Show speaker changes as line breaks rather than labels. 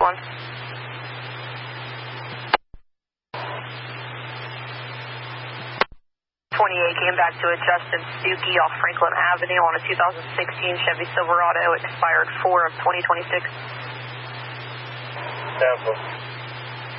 One. 28 came back to a Justin Stuckey off Franklin Avenue on a 2016 Chevy Silverado, expired 4 of 2026.
Tampa.